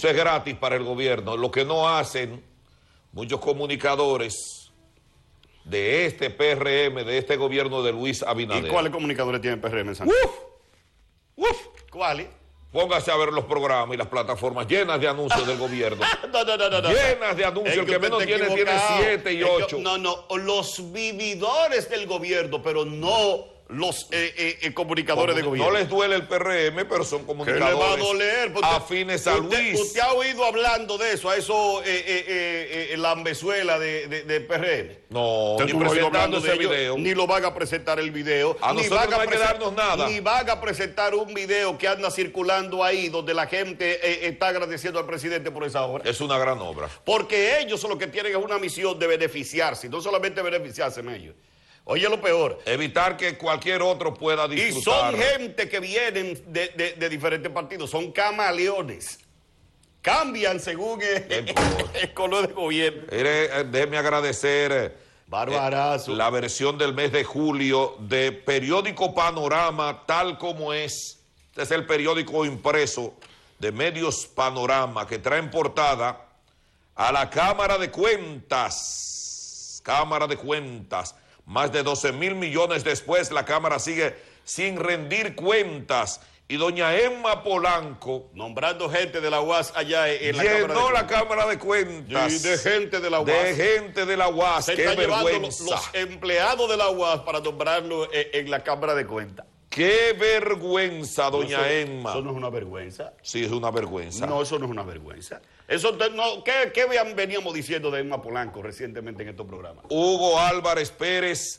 Eso es gratis para el gobierno. Lo que no hacen muchos comunicadores de este PRM, de este gobierno de Luis Abinader. ¿Y cuáles comunicadores tiene el PRM en Santiago? ¿Cuáles? Póngase a ver los programas y las plataformas llenas de anuncios del gobierno. No. Llenas de anuncios. El que menos tiene 7 y 8. No, los vividores del gobierno, pero no los comunicadores de gobierno. No les duele el PRM, pero son comunicadores. ¿Qué le va a doler? Afines a Luis. ¿Usted ha oído hablando de eso, a eso, la ambezuela de PRM? No, ni presentando ese video. Ni lo van a presentar el video. A nosotros no hay que darnos nada. Ni van a presentar un video que anda circulando ahí, donde la gente está agradeciendo al presidente por esa obra. Es una gran obra. Porque ellos lo que tienen es una misión de beneficiarse, no solamente beneficiarse en ellos. Oye, lo peor. Evitar que cualquier otro pueda disfrutar. Y son gente que vienen de diferentes partidos, son camaleones. Cambian según el color de gobierno. Déjeme agradecer Barbarazo. La versión del mes de julio de Periódico Panorama, tal como es. Este es el periódico impreso de Medios Panorama, que trae en portada a la Cámara de Cuentas. Cámara de Cuentas. Más de 12,000 millones después, la Cámara sigue sin rendir cuentas. Y doña Emma Polanco, nombrando gente de la UAS allá en la Cámara de Cuentas. Llenó la Cámara de Cuentas. Y de gente de la UAS. De gente de la UAS. Se qué están vergüenza. llevando los empleados de la UAS para nombrarlo en la Cámara de Cuentas. Qué vergüenza, doña Emma. Eso no es una vergüenza. Sí, es una vergüenza. No, eso no es una vergüenza. ¿Qué veníamos diciendo de Emma Polanco recientemente en estos programas? Hugo Álvarez Pérez,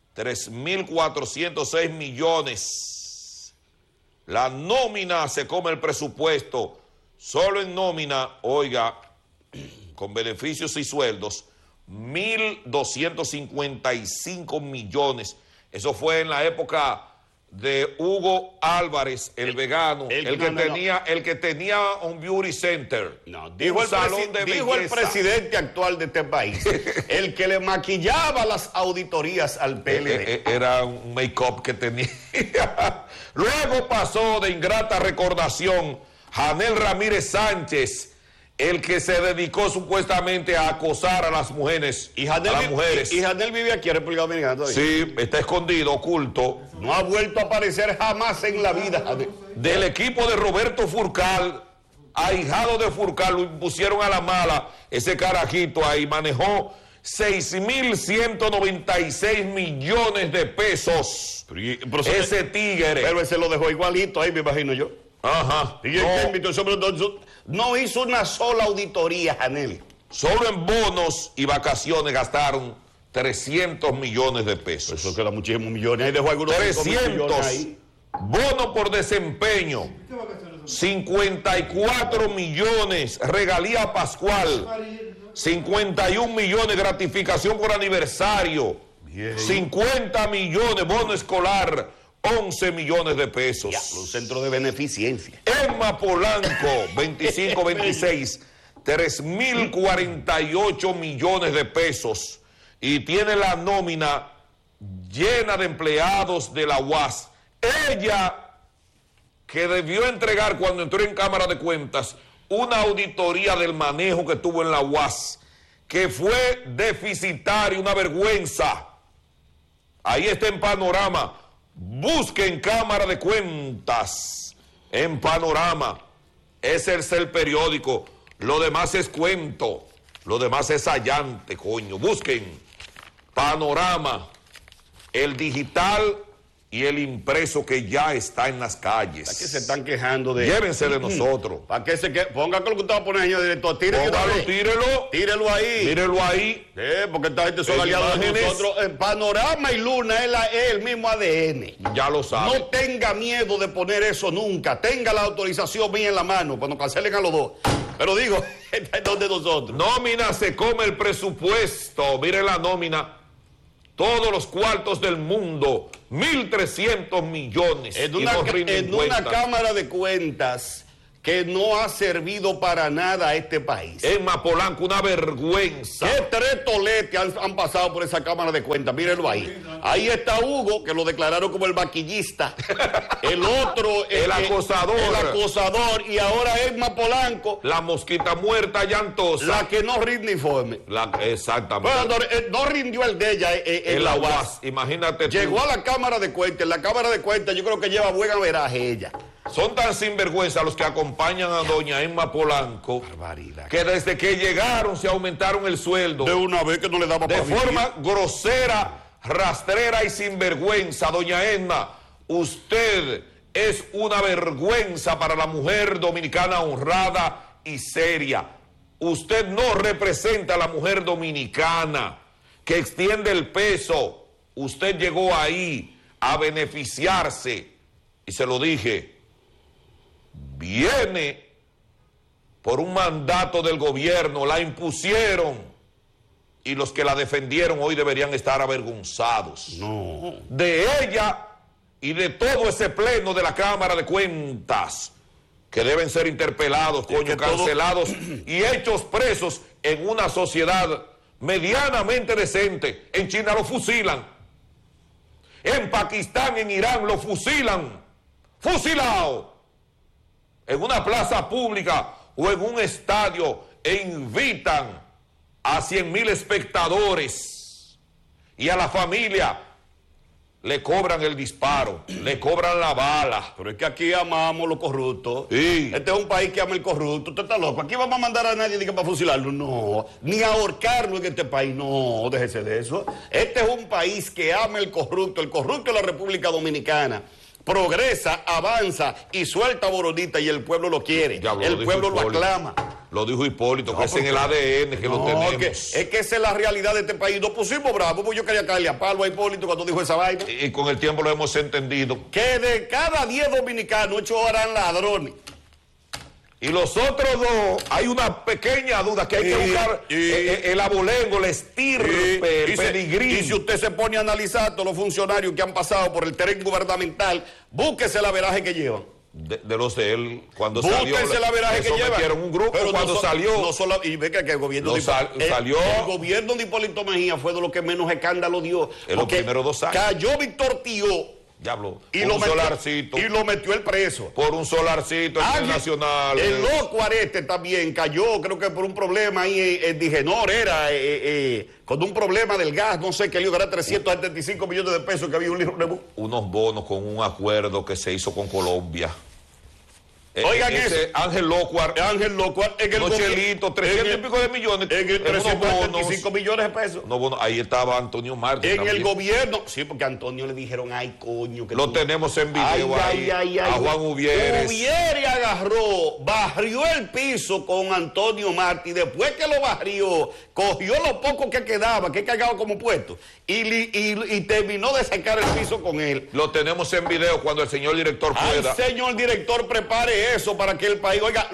3,406 millones. La nómina se come el presupuesto. Solo en nómina, oiga, con beneficios y sueldos, 1,255 millones. Eso fue en la época de Hugo Álvarez, el vegano, el que tenía un beauty center. No, dijo el presidente actual de este país, el que le maquillaba las auditorías al PLD. Era un make-up que tenía. Luego pasó de ingrata recordación Janel Ramírez Sánchez, el que se dedicó supuestamente a acosar a las mujeres. Y Janel vive aquí en República Dominicana todavía. Sí, está escondido, oculto. No ha vuelto a aparecer jamás en la vida. Del equipo de Roberto Furcal, ahijado de Furcal, lo impusieron a la mala. Ese carajito ahí manejó 6,196 millones de pesos. Ese tigre. Pero ese lo dejó igualito ahí, me imagino yo. Ajá. Y no hizo una sola auditoría, Janel. Solo en bonos y vacaciones gastaron 300 millones de pesos. Eso queda muchísimos millones. Ahí dejó algunos 300 ahí. Bono por desempeño, 54 millones, regalía pascual, 51 millones, gratificación por aniversario, 50 millones, bono escolar, 11 millones de pesos. Ya, un centro de beneficencia. Emma Polanco, 25-26, 3,048 millones de pesos. Y tiene la nómina llena de empleados de la UAS. Ella, que debió entregar cuando entró en Cámara de Cuentas una auditoría del manejo que tuvo en la UAS, que fue deficitario, una vergüenza. Ahí está en Panorama. Busquen Cámara de Cuentas en Panorama. Ese es el periódico. Lo demás es cuento. Lo demás es allante, coño. Busquen Panorama, el digital y el impreso que ya está en las calles. ¿Para qué se están quejando de...? Llévense de nosotros. ¿Para qué se quejan? Ponga que lo que usted va a poner, señor director. Tírelo ahí. Tírelo ahí. Porque esta gente son aliados de nosotros. Panorama y Luna es el mismo ADN. Ya lo sabe. No tenga miedo de poner eso nunca. Tenga la autorización mía en la mano cuando cancelen a los dos. Pero digo, esta es donde nosotros. Nómina se come el presupuesto. Mire la nómina. Todos los cuartos del mundo, 1,300 millones. En una Cámara de Cuentas que no ha servido para nada a este país. Emma Polanco, una vergüenza. ¿Qué tres toletes han pasado por esa Cámara de Cuentas? Mírenlo ahí. Ahí está Hugo, que lo declararon como el vaquillista. El otro... el acosador. El acosador. Y ahora Emma Polanco. La mosquita muerta llantosa. La que no rinde informe. Exactamente. Bueno, no rindió el de ella en la UAS. Imagínate tú. Llegó a la Cámara de Cuentas. En la Cámara de Cuentas yo creo que lleva buen averaje ella. Son tan sinvergüenza los que acompañan a doña Emma Polanco. Barbaridad. Que desde que llegaron se aumentaron el sueldo. De una vez que no le daba de forma grosera, rastrera y sinvergüenza. Doña Emma, usted es una vergüenza para la mujer dominicana honrada y seria. Usted no representa a la mujer dominicana que extiende el peso. Usted llegó ahí a beneficiarse, y se lo dije, viene por un mandato del gobierno, la impusieron, y los que la defendieron hoy deberían estar avergonzados. No. De ella y de todo ese pleno de la Cámara de Cuentas, que deben ser interpelados, cancelados y hechos presos en una sociedad medianamente decente. En China lo fusilan, en Pakistán, en Irán lo fusilan, fusilado, en una plaza pública o en un estadio, e invitan a 100,000 espectadores, y a la familia le cobran el disparo, le cobran la bala. Pero es que aquí amamos los corruptos. Sí. Este es un país que ama el corrupto. Usted está loco. Aquí vamos a mandar a nadie para fusilarlo. No. Ni a ahorcarlo en este país. No, déjese de eso. Este es un país que ama el corrupto. El corrupto de la República Dominicana progresa, avanza y suelta boronita, y el pueblo lo quiere. El pueblo lo aclama. Lo dijo Hipólito, que es en el ADN que lo tenemos. Es que esa es la realidad de este país. Nos pusimos bravos, porque yo quería caerle a palo a Hipólito cuando dijo esa vaina. Y con el tiempo lo hemos entendido. Que de cada 10 dominicanos, 8 eran ladrones. Y los otros dos, hay una pequeña duda que hay que buscar el abolengo, el estirpe, el pedigrí. Y si usted se pone a analizar todos los funcionarios que han pasado por el tren gubernamental, búsquese el averaje que llevan. De los de él, cuando búsquese salió, el averaje que llevan. Metieron un grupo. Pero cuando salió. No solo, y ve que el gobierno salió. El gobierno de Hipólito Mejía fue de lo que menos escándalo dio. En los primeros 2 años. Cayó Víctor Tío. Diablo, y lo solarcito. Y lo metió el preso. Por un solarcito internacional. El loco Areste también cayó, creo que por un problema ahí, el Digenor era, con un problema del gas, no sé qué lío, era 375 millones de pesos que había un libro. Unos bonos con un acuerdo que se hizo con Colombia. Oigan eso. Ángel Locuar. En el Chelito, 300 y pico de millones. En el 375 millones de pesos. No, bueno, ahí estaba Antonio Martín. En el gobierno. Sí, porque a Antonio le dijeron, ay, coño. Que lo tenemos en video a Juan Uvieres. Uvieres agarró, barrió el piso con Antonio Martín. Después que lo barrió, cogió lo poco que quedaba, que cagaba como puesto, y terminó de sacar el piso con él. Lo tenemos en video cuando el señor director pueda. Ay, señor director, prepare eso para que el país, oiga,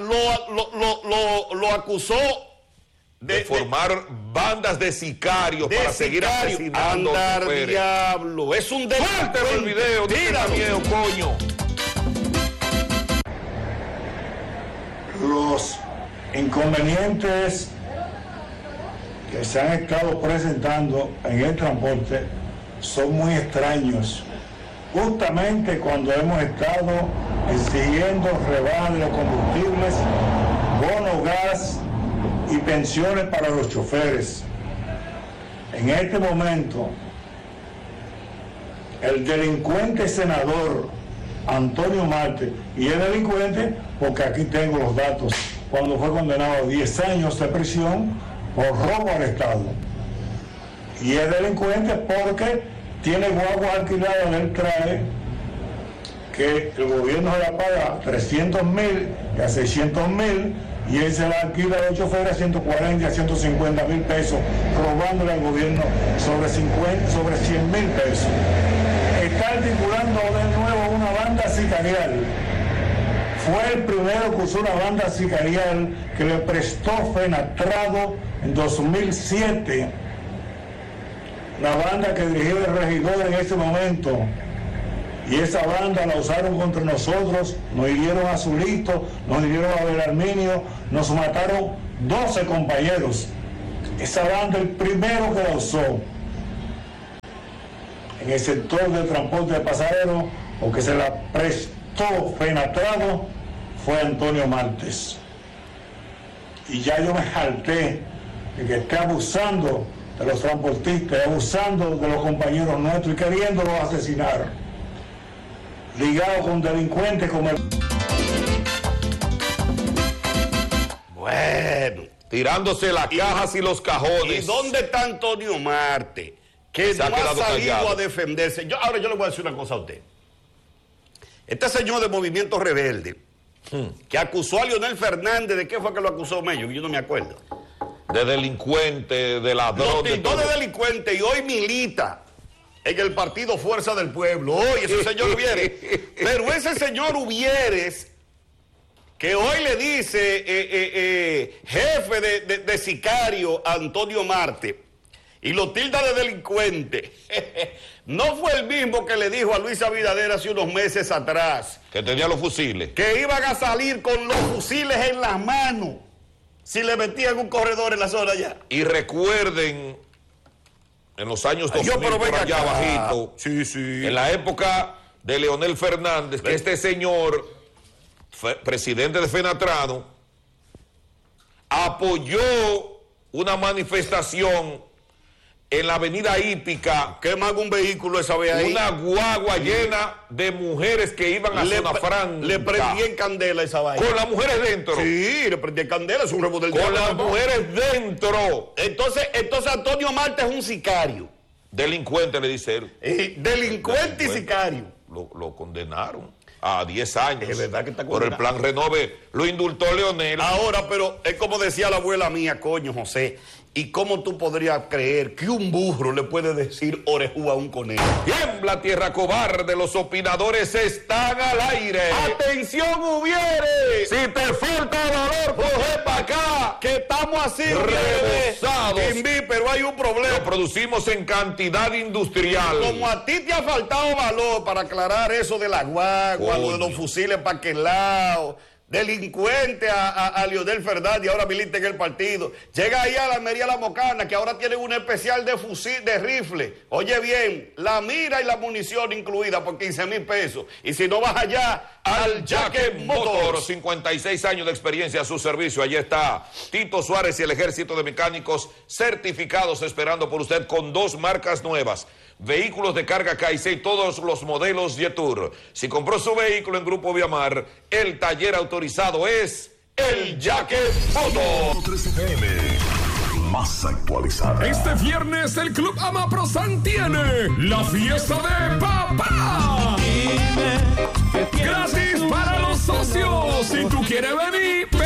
lo acusó de formar bandas de sicarios para seguir asesinando. Andar diablo, es un delito. Suéltelo el video, tíralo, miedo, coño. Los inconvenientes que se han estado presentando en el transporte son muy extraños. Justamente cuando hemos estado exigiendo rebajas de los combustibles, bono gas y pensiones para los choferes. En este momento, el delincuente senador Antonio Marte, y es delincuente porque aquí tengo los datos, cuando fue condenado a 10 años de prisión por robo al Estado. Y es delincuente porque tiene guaguas alquiladas que él trae, que el gobierno se la paga 300,000 y a 600,000, y él se la alquila a los choferes a 140 y a 150,000 pesos, robándole al gobierno sobre 100,000 pesos. Está articulando de nuevo una banda sicarial. Fue el primero que usó una banda sicarial que le prestó Fenatrado en 2007. La banda que dirigía el regidor en ese momento, Y esa banda la usaron contra nosotros, nos hirieron a Zulito, nos hirieron a Belarminio, nos mataron 12 compañeros. Esa banda, el primero que la usó en el sector de transporte de pasajeros, o que se la prestó Fenatrano, fue Antonio Martes. Y ya yo me harté de que esté abusando de los transportistas, abusando de los compañeros nuestros y queriéndolos asesinar, ligado con delincuentes como el... Bueno, tirándose las cajas y los cajones. ¿y dónde está Antonio Marte? Que no ha salido a defenderse. Ahora yo le voy a decir una cosa a usted. Este señor de Movimiento Rebelde, que acusó a Leonel Fernández, ¿de qué fue que lo acusó Mello? Yo no me acuerdo. De delincuente, de ladrón. Lo tildó de delincuente y hoy milita en el partido Fuerza del Pueblo. Hoy ese señor Uvieres. Pero ese señor Uvieres, que hoy le dice jefe de sicario a Antonio Marte, y lo tilda de delincuente, no fue el mismo que le dijo a Luis Abinader hace unos meses atrás Que tenía los fusiles. que iban a salir con los fusiles en las manos si le metían un corredor en la zona allá. Y recuerden, en los años 2000, por allá abajito, en la época de Leonel Fernández, que este señor, presidente de Fenatrano, apoyó una manifestación en la avenida Hípica. Queman un vehículo esa vez ahí. Una guagua llena de mujeres que iban a Zona Franca. Le prendí en candela esa vaina. Con las mujeres dentro. Sí, le prendí en candela, es un rebo del Con diablo, las ¿no? mujeres dentro. Entonces Antonio Marte es un sicario. Delincuente, le dice él. Delincuente y sicario. Lo condenaron a 10 años. Es verdad que está por el plan Renove. Lo indultó Leonel. Ahora, pero es como decía la abuela mía, coño, José. ¿Y cómo tú podrías creer que un burro le puede decir orejú a un conejo? Tiembla tierra cobarde, los opinadores están al aire. ¡Atención, Uvieres! Si te falta valor, coge para acá. Que estamos así, Rebosados. pero hay un problema. Lo producimos en cantidad industrial. Como a ti te ha faltado valor para aclarar eso de la guagua, lo de los fusiles para aquel lado, delincuente a Leonel Fernández, y ahora milita en el partido. Llega ahí a la Almería La Mocana, que ahora tienen un especial de fusil, de rifle. Oye bien, la mira y la munición incluida por 15,000 pesos. Y si no vas allá, al Jacket Motors. 56 años de experiencia a su servicio. Allí está Tito Suárez y el Ejército de Mecánicos certificados esperando por usted con 2 marcas nuevas. Vehículos de carga K&C, todos los modelos Jetour. Si compró su vehículo en Grupo Viamar, el taller autorizado es el Jacket Motors. 13 FM, más actualizada. Este viernes el Club Amaprosan tiene la fiesta de papá. Gratis para los socios. Si tú quieres venir.